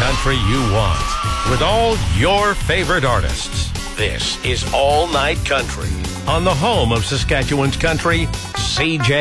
country you want with all your favorite artists. This is All Night Country on the home of Saskatchewan's country, CJ